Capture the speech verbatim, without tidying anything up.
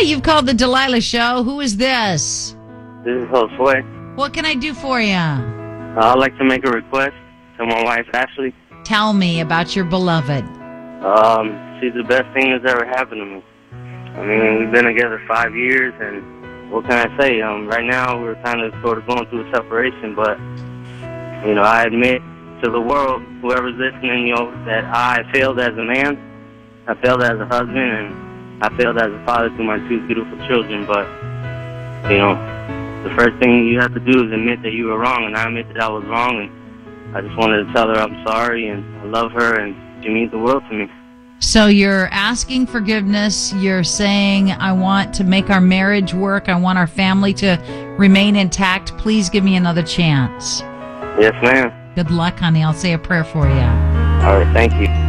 you've called the Delilah Show. Who is this? This is Josue. What can I do for you? Uh, I'd like to make a request to my wife, Ashley. Tell me about your beloved. Um, she's the best thing that's ever happened to me. I mean, we've been together five years, and what can I say? Um, right now, we're kind of sort of going through a separation, but, you know, I admit to the world, whoever's listening, you know, that I failed as a man, I failed as a husband, and I failed as a father to my two beautiful children, but, you know, the first thing you have to do is admit that you were wrong, and I admit that I was wrong, and I just wanted to tell her I'm sorry, and I love her, and she means the world to me. So you're asking forgiveness. You're saying, I want to make our marriage work. I want our family to remain intact. Please give me another chance. Yes, ma'am. Good luck, honey. I'll say a prayer for you. All right, thank you.